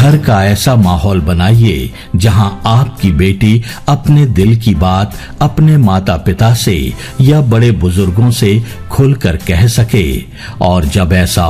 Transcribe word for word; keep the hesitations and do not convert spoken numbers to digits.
घर का ऐसा माहौल बनाइए जहां आपकी बेटी अपने दिल की बात अपने माता पिता से या बड़े बुजुर्गों से खुलकर कह सके। और जब ऐसा